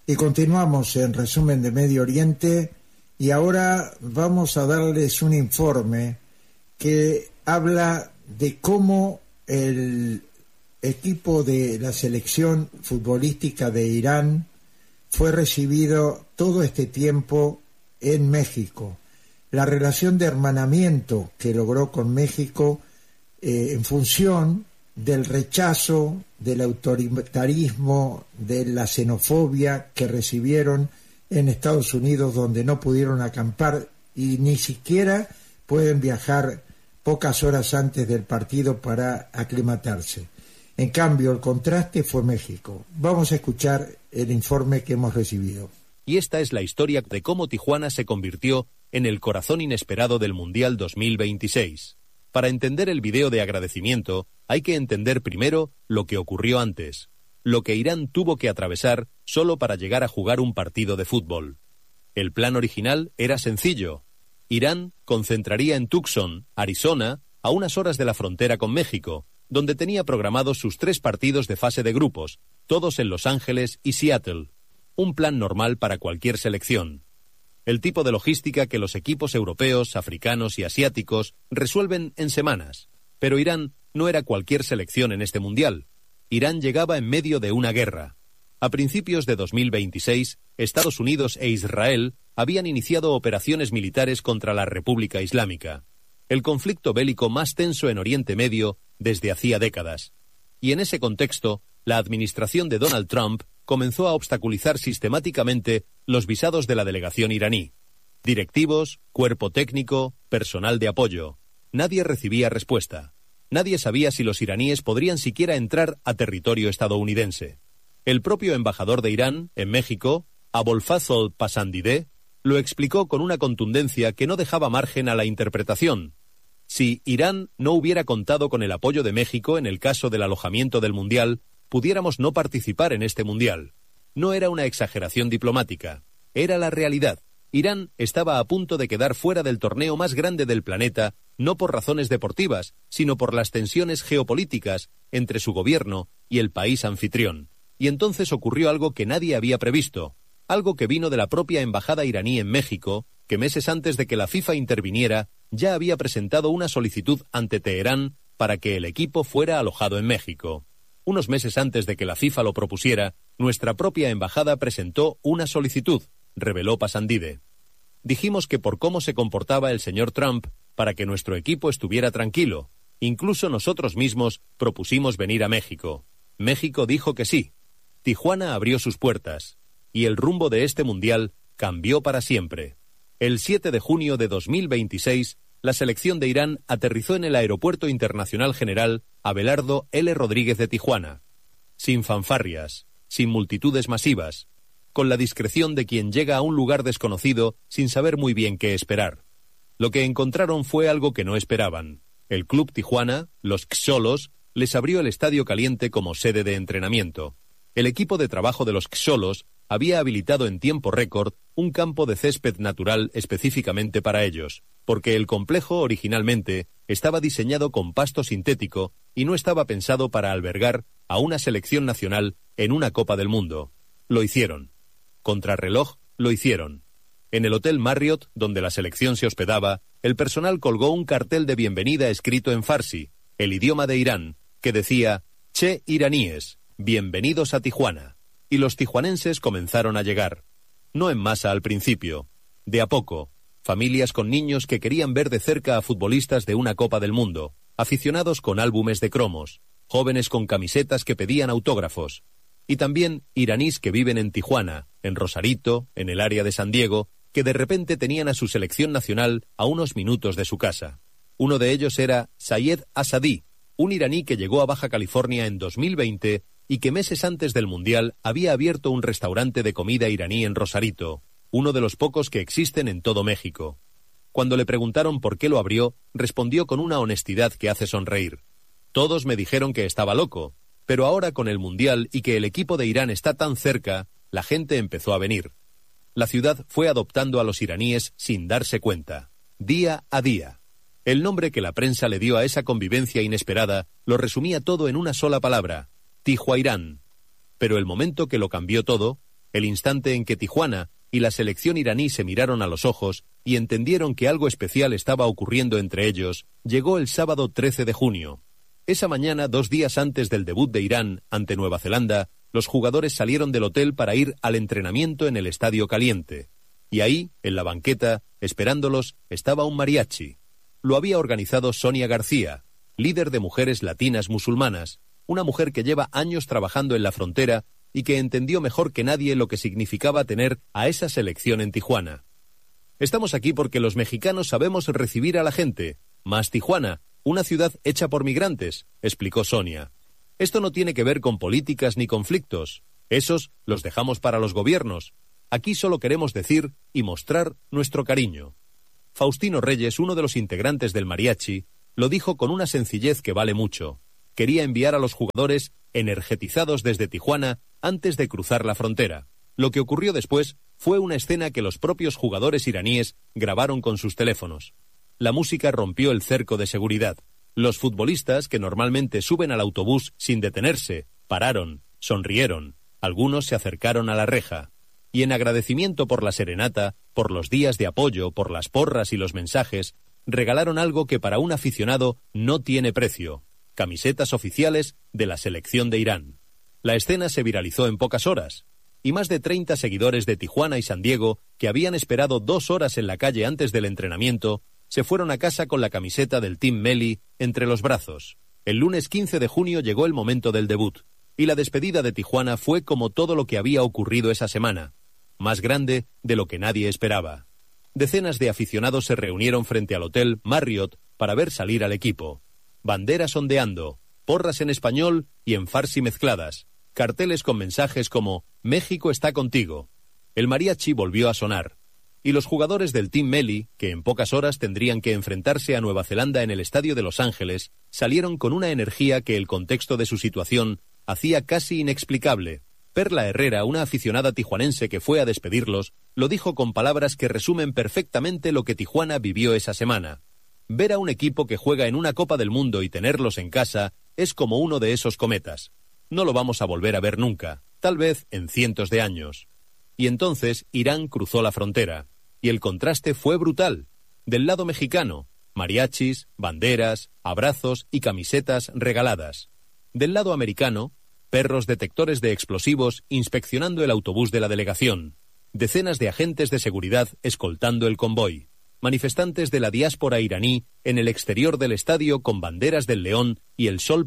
Y continuamos en Resumen de Medio Oriente y ahora vamos a darles un informe que habla de cómo el equipo de la selección futbolística de Irán fue recibido todo este tiempo en México. La relación de hermanamiento que logró con México en función del rechazo, del autoritarismo, de la xenofobia que recibieron en Estados Unidos, donde no pudieron acampar y ni siquiera pueden viajar pocas horas antes del partido para aclimatarse. En cambio, el contraste fue México. Vamos a escuchar el informe que hemos recibido. Y esta es la historia de cómo Tijuana se convirtió en el corazón inesperado del Mundial 2026. Para entender el video de agradecimiento, hay que entender primero lo que ocurrió antes, lo que Irán tuvo que atravesar solo para llegar a jugar un partido de fútbol. El plan original era sencillo. Irán concentraría en Tucson, Arizona, a unas horas de la frontera con México, donde tenía programados sus 3 partidos de fase de grupos, todos en Los Ángeles y Seattle. Un plan normal para cualquier selección. El tipo de logística que los equipos europeos, africanos y asiáticos resuelven en semanas. Pero Irán no era cualquier selección en este mundial. Irán llegaba en medio de una guerra. A principios de 2026, Estados Unidos e Israel habían iniciado operaciones militares contra la República Islámica. El conflicto bélico más tenso en Oriente Medio desde hacía décadas. Y en ese contexto, la administración de Donald Trump comenzó a obstaculizar sistemáticamente los visados de la delegación iraní. Directivos, cuerpo técnico, personal de apoyo. Nadie recibía respuesta. Nadie sabía si los iraníes podrían siquiera entrar a territorio estadounidense. El propio embajador de Irán, en México, Abolfazl Pasandideh, lo explicó con una contundencia que no dejaba margen a la interpretación. Si Irán no hubiera contado con el apoyo de México en el caso del alojamiento del Mundial, pudiéramos no participar en este Mundial. No era una exageración diplomática, era la realidad. Irán estaba a punto de quedar fuera del torneo más grande del planeta, no por razones deportivas, sino por las tensiones geopolíticas entre su gobierno y el país anfitrión. Y entonces ocurrió algo que nadie había previsto, algo que vino de la propia embajada iraní en México, que meses antes de que la FIFA interviniera, ya había presentado una solicitud ante Teherán para que el equipo fuera alojado en México. Unos meses antes de que la FIFA lo propusiera, nuestra propia embajada presentó una solicitud, reveló Pasandideh. Dijimos que por cómo se comportaba el señor Trump, para que nuestro equipo estuviera tranquilo. Incluso nosotros mismos propusimos venir a México. México dijo que sí. Tijuana abrió sus puertas. Y el rumbo de este mundial cambió para siempre. El 7 de junio de 2026, la selección de Irán aterrizó en el Aeropuerto Internacional General Abelardo L. Rodríguez de Tijuana. Sin fanfarrias, sin multitudes masivas, con la discreción de quien llega a un lugar desconocido sin saber muy bien qué esperar. Lo que encontraron fue algo que no esperaban. El Club Tijuana, los Xolos, les abrió el Estadio Caliente como sede de entrenamiento. El equipo de trabajo de los Xolos había habilitado en tiempo récord un campo de césped natural específicamente para ellos, porque el complejo originalmente estaba diseñado con pasto sintético y no estaba pensado para albergar a una selección nacional en una Copa del Mundo. Lo hicieron. Contrarreloj, lo hicieron. En el Hotel Marriott, donde la selección se hospedaba, el personal colgó un cartel de bienvenida escrito en farsi, el idioma de Irán, que decía: «Che iraníes, bienvenidos a Tijuana». Y los tijuanenses comenzaron a llegar. No en masa al principio, de a poco. Familias con niños que querían ver de cerca a futbolistas de una Copa del Mundo, aficionados con álbumes de cromos, jóvenes con camisetas que pedían autógrafos. Y también iraníes que viven en Tijuana, en Rosarito, en el área de San Diego, que de repente tenían a su selección nacional a unos minutos de su casa. Uno de ellos era Sayed Asadi, un iraní que llegó a Baja California en 2020 y que meses antes del Mundial había abierto un restaurante de comida iraní en Rosarito, uno de los pocos que existen en todo México. Cuando le preguntaron por qué lo abrió, respondió con una honestidad que hace sonreír. Todos me dijeron que estaba loco, pero ahora con el Mundial y que el equipo de Irán está tan cerca, la gente empezó a venir. La ciudad fue adoptando a los iraníes sin darse cuenta, día a día. El nombre que la prensa le dio a esa convivencia inesperada lo resumía todo en una sola palabra: Tijuairán. Pero el momento que lo cambió todo el instante en que Tijuana y la selección iraní se miraron a los ojos y entendieron que algo especial estaba ocurriendo entre ellos, llegó el sábado 13 de junio. Esa mañana, 2 días antes del debut de Irán ante Nueva Zelanda, los jugadores salieron del hotel para ir al entrenamiento en el Estadio Caliente. Y ahí, en la banqueta, esperándolos, estaba un mariachi. Lo había organizado Sonia García, líder de mujeres latinas musulmanas, una mujer que lleva años trabajando en la frontera y que entendió mejor que nadie lo que significaba tener a esa selección en Tijuana. Estamos aquí porque los mexicanos sabemos recibir a la gente, más Tijuana, una ciudad hecha por migrantes, explicó Sonia. Esto no tiene que ver con políticas ni conflictos. Esos los dejamos para los gobiernos. Aquí solo queremos decir y mostrar nuestro cariño. Faustino Reyes, uno de los integrantes del mariachi, lo dijo con una sencillez que vale mucho. Quería enviar a los jugadores energetizados desde Tijuana antes de cruzar la frontera. Lo que ocurrió después fue una escena que los propios jugadores iraníes grabaron con sus teléfonos. La música rompió el cerco de seguridad. Los futbolistas, que normalmente suben al autobús sin detenerse, pararon, sonrieron. Algunos se acercaron a la reja. Y en agradecimiento por la serenata, por los días de apoyo, por las porras y los mensajes, regalaron algo que para un aficionado no tiene precio: camisetas oficiales de la selección de Irán. La escena se viralizó en pocas horas, y más de 30 seguidores de Tijuana y San Diego, que habían esperado 2 horas en la calle antes del entrenamiento, se fueron a casa con la camiseta del Team Melli entre los brazos. El lunes 15 de junio llegó el momento del debut, y la despedida de Tijuana fue como todo lo que había ocurrido esa semana, más grande de lo que nadie esperaba. Decenas de aficionados se reunieron frente al hotel Marriott para ver salir al equipo. Banderas ondeando, porras en español y en farsi mezcladas, carteles con mensajes como «México está contigo». El mariachi volvió a sonar, y los jugadores del Team Melli, que en pocas horas tendrían que enfrentarse a Nueva Zelanda en el estadio de Los Ángeles, salieron con una energía que el contexto de su situación hacía casi inexplicable. Perla Herrera, una aficionada tijuanense que fue a despedirlos, lo dijo con palabras que resumen perfectamente lo que Tijuana vivió esa semana. Ver a un equipo que juega en una Copa del Mundo y tenerlos en casa es como uno de esos cometas. No lo vamos a volver a ver nunca, tal vez en cientos de años. Y entonces Irán cruzó la frontera, y el contraste fue brutal. Del lado mexicano, mariachis, banderas, abrazos y camisetas regaladas. Del lado americano, perros detectores de explosivos inspeccionando el autobús de la delegación, decenas de agentes de seguridad escoltando el convoy, manifestantes de la diáspora iraní en el exterior del estadio con banderas del León y el Sol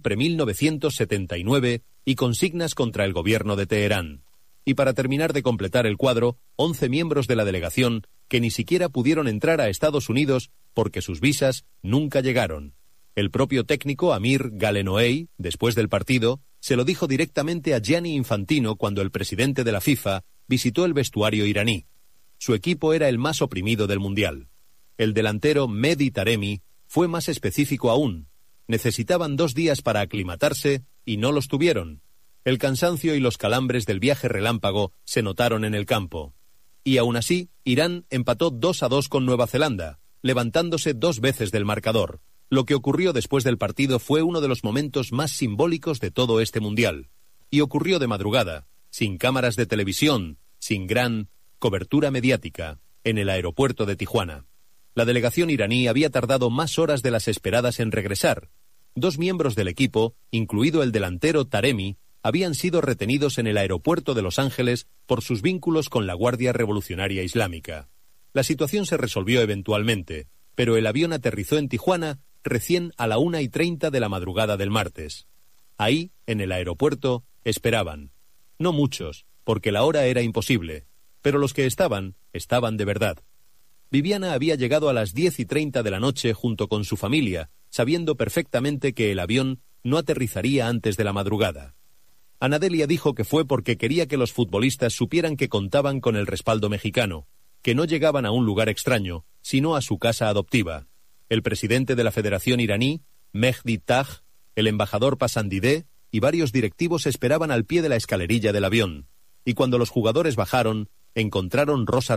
pre-1979 y consignas contra el gobierno de Teherán. Y para terminar de completar el cuadro, 11 miembros de la delegación que ni siquiera pudieron entrar a Estados Unidos porque sus visas nunca llegaron. El propio técnico Amir Galenoei, después del partido, se lo dijo directamente a Gianni Infantino cuando el presidente de la FIFA visitó el vestuario iraní. Su equipo era el más oprimido del Mundial. El delantero Mehdi Taremi fue más específico aún. Necesitaban 2 días para aclimatarse y no los tuvieron. El cansancio y los calambres del viaje relámpago se notaron en el campo. Y aún así, Irán empató 2-2 con Nueva Zelanda, levantándose 2 veces del marcador. Lo que ocurrió después del partido fue uno de los momentos más simbólicos de todo este mundial. Y ocurrió de madrugada, sin cámaras de televisión, sin gran cobertura mediática, en el aeropuerto de Tijuana. La delegación iraní había tardado más horas de las esperadas en regresar. 2 miembros del equipo, incluido el delantero Taremi, habían sido retenidos en el aeropuerto de Los Ángeles por sus vínculos con la Guardia Revolucionaria Islámica. La situación se resolvió eventualmente, pero el avión aterrizó en Tijuana recién a la 1:30 de la madrugada del martes. Ahí, en el aeropuerto, esperaban. No muchos, porque la hora era imposible, pero los que estaban de verdad. Viviana había llegado a las 10:30 de la noche junto con su familia, sabiendo perfectamente que el avión no aterrizaría antes de la madrugada. Anadelia dijo que fue porque quería que los futbolistas supieran que contaban con el respaldo mexicano, que no llegaban a un lugar extraño, sino a su casa adoptiva. El presidente de la Federación iraní, Mehdi Taj, el embajador Pasandideh y varios directivos esperaban al pie de la escalerilla del avión, y cuando los jugadores bajaron, encontraron rosas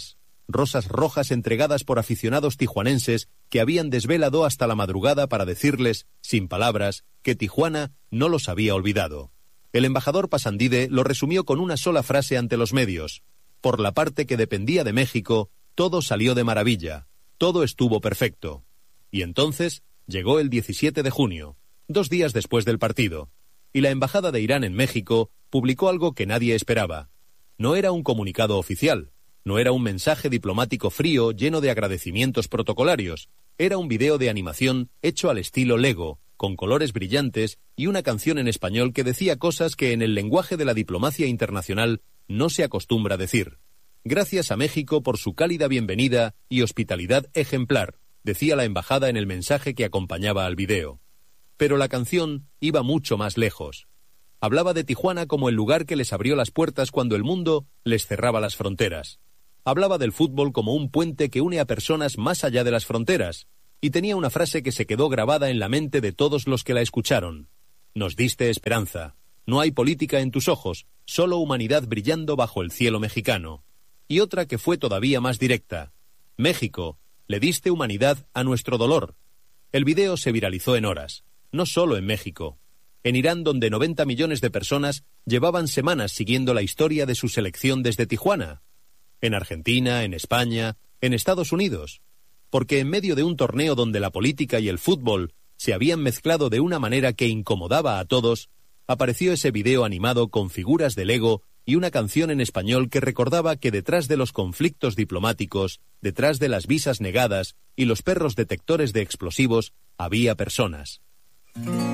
rojas entregadas por aficionados tijuanenses que habían desvelado hasta la madrugada para decirles, sin palabras, que Tijuana no los había olvidado. El embajador Pasandide lo resumió con una sola frase ante los medios: por la parte que dependía de México, todo salió de maravilla, todo estuvo perfecto. Y entonces llegó el 17 de junio, 2 días después del partido, y la Embajada de Irán en México publicó algo que nadie esperaba. No era un comunicado oficial, no era un mensaje diplomático frío lleno de agradecimientos protocolarios, era un video de animación hecho al estilo Lego, con colores brillantes y una canción en español que decía cosas que en el lenguaje de la diplomacia internacional no se acostumbra a decir. Gracias a México por su cálida bienvenida y hospitalidad ejemplar, decía la embajada en el mensaje que acompañaba al video. Pero la canción iba mucho más lejos. Hablaba de Tijuana como el lugar que les abrió las puertas cuando el mundo les cerraba las fronteras. Hablaba del fútbol como un puente que une a personas más allá de las fronteras, y tenía una frase que se quedó grabada en la mente de todos los que la escucharon. Nos diste esperanza. No hay política en tus ojos, solo humanidad brillando bajo el cielo mexicano. Y otra que fue todavía más directa. México, le diste humanidad a nuestro dolor. El video se viralizó en horas, no solo en México. En Irán, donde 90 millones de personas llevaban semanas siguiendo la historia de su selección desde Tijuana. En Argentina, en España, en Estados Unidos. Porque en medio de un torneo donde la política y el fútbol se habían mezclado de una manera que incomodaba a todos, apareció ese video animado con figuras de Lego y una canción en español que recordaba que detrás de los conflictos diplomáticos, detrás de las visas negadas y los perros detectores de explosivos, había personas.